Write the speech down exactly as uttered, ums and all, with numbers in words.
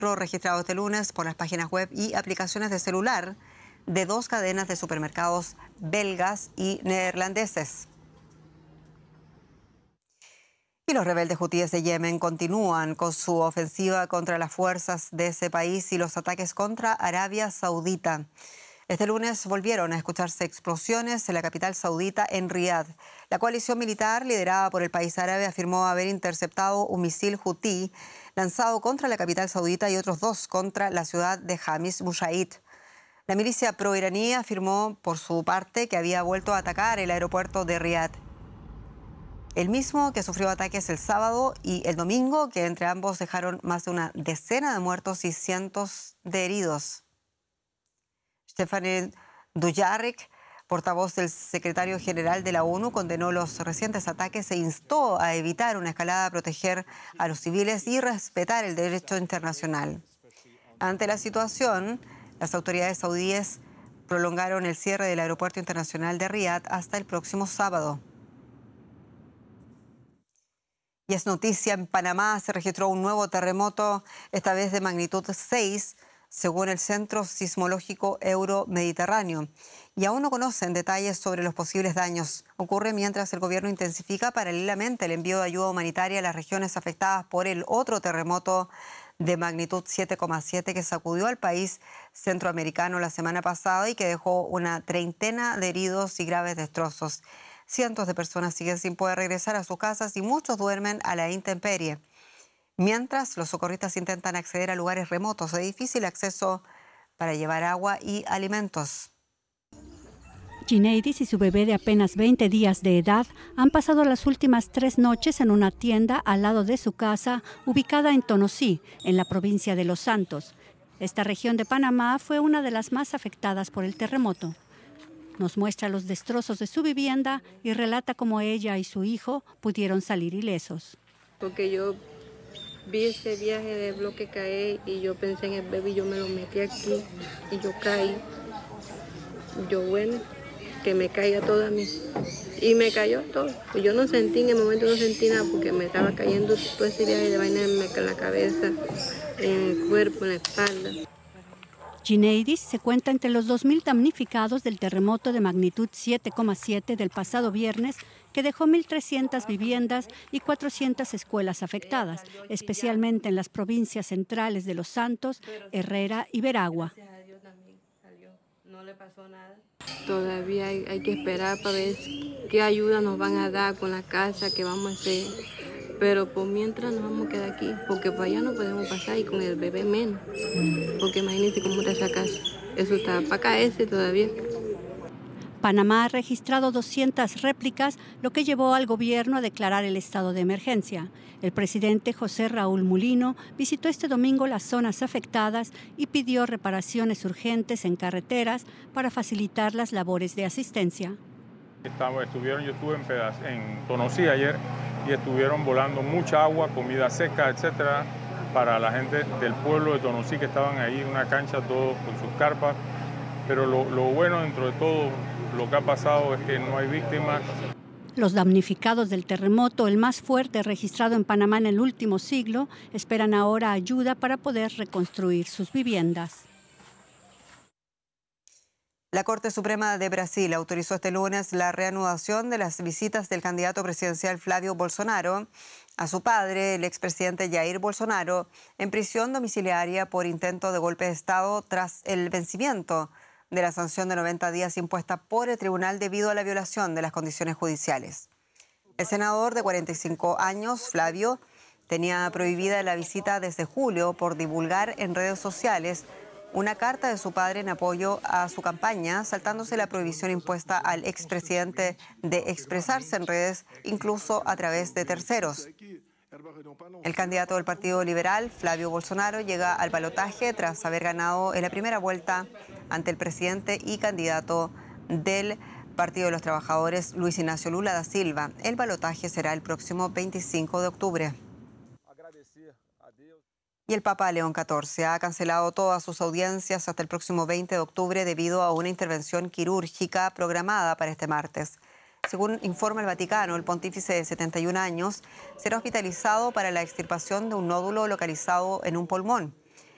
registrado este lunes por las páginas web y aplicaciones de celular de dos cadenas de supermercados belgas y neerlandeses. Y los rebeldes hutíes de Yemen continúan con su ofensiva contra las fuerzas de ese país y los ataques contra Arabia Saudita. Este lunes volvieron a escucharse explosiones en la capital saudita, en Riad. La coalición militar liderada por el país árabe afirmó haber interceptado un misil hutí lanzado contra la capital saudita y otros dos contra la ciudad de Hamis Mushaid. La milicia proiraní afirmó por su parte que había vuelto a atacar el aeropuerto de Riad, el mismo que sufrió ataques el sábado y el domingo, que entre ambos dejaron más de una decena de muertos y cientos de heridos. Stephane Dujarric, portavoz del secretario general de la ONU, condenó los recientes ataques e instó a evitar una escalada, a proteger a los civiles y respetar el derecho internacional. Ante la situación, las autoridades saudíes prolongaron el cierre del aeropuerto internacional de Riad hasta el próximo sábado. Y es noticia, en Panamá se registró un nuevo terremoto, esta vez de magnitud seis, según el Centro Sismológico Euro-Mediterráneo. Y aún no conocen detalles sobre los posibles daños. Ocurre mientras el gobierno intensifica paralelamente el envío de ayuda humanitaria a las regiones afectadas por el otro terremoto de magnitud siete coma siete que sacudió al país centroamericano la semana pasada y que dejó una treintena de heridos y graves destrozos. Cientos de personas siguen sin poder regresar a sus casas y muchos duermen a la intemperie. Mientras, los socorristas intentan acceder a lugares remotos de difícil acceso para llevar agua y alimentos. Gineidis y su bebé de apenas veinte días de edad han pasado las últimas tres noches en una tienda al lado de su casa, ubicada en Tonosí, en la provincia de Los Santos. Esta región de Panamá fue una de las más afectadas por el terremoto. Nos muestra los destrozos de su vivienda y relata cómo ella y su hijo pudieron salir ilesos. Porque yo vi ese viaje de bloque caer y yo pensé en el bebé y yo me lo metí aquí y yo caí. Yo, bueno, que me caiga todo a mí. Y me cayó todo. Yo no sentí, en el momento no sentí nada porque me estaba cayendo todo ese viaje de vaina en la cabeza, en el cuerpo, en la espalda. Gineidis se cuenta entre los dos mil damnificados del terremoto de magnitud siete coma siete del pasado viernes, que dejó mil trescientas viviendas y cuatrocientas escuelas afectadas, especialmente en las provincias centrales de Los Santos, Herrera y Veragua. No le pasó nada. Todavía hay, hay que esperar para ver qué ayuda nos van a dar con la casa que vamos a hacer. Pero por mientras nos vamos a quedar aquí, porque para allá no podemos pasar y con el bebé menos. Porque imagínense cómo está esa casa. Eso está para caerse todavía. Panamá ha registrado doscientas réplicas, lo que llevó al gobierno a declarar el estado de emergencia. El presidente José Raúl Mulino visitó este domingo las zonas afectadas y pidió reparaciones urgentes en carreteras para facilitar las labores de asistencia. Estamos, estuvieron, yo estuve en, pedaz, en Tonosí ayer y estuvieron volando mucha agua, comida seca, etcétera, para la gente del pueblo de Tonosí que estaban ahí en una cancha todos con sus carpas. Pero lo, lo bueno dentro de todo lo que ha pasado es que no hay víctimas. Los damnificados del terremoto, el más fuerte registrado en Panamá en el último siglo, esperan ahora ayuda para poder reconstruir sus viviendas. La Corte Suprema de Brasil autorizó este lunes la reanudación de las visitas del candidato presidencial Flavio Bolsonaro a su padre, el expresidente Jair Bolsonaro, en prisión domiciliaria por intento de golpe de Estado tras el vencimiento de la sanción de noventa días impuesta por el tribunal debido a la violación de las condiciones judiciales. El senador de cuarenta y cinco años, Flavio, tenía prohibida la visita desde julio por divulgar en redes sociales una carta de su padre en apoyo a su campaña, saltándose la prohibición impuesta al expresidente de expresarse en redes, incluso a través de terceros. El candidato del Partido Liberal, Flavio Bolsonaro, llega al balotaje tras haber ganado en la primera vuelta ante el presidente y candidato del Partido de los Trabajadores, Luis Ignacio Lula da Silva. El balotaje será el próximo veinticinco de octubre. Y el Papa León catorce ha cancelado todas sus audiencias hasta el próximo veinte de octubre debido a una intervención quirúrgica programada para este martes. Según informa el Vaticano, el pontífice de setenta y un años será hospitalizado para la extirpación de un nódulo localizado en un pulmón.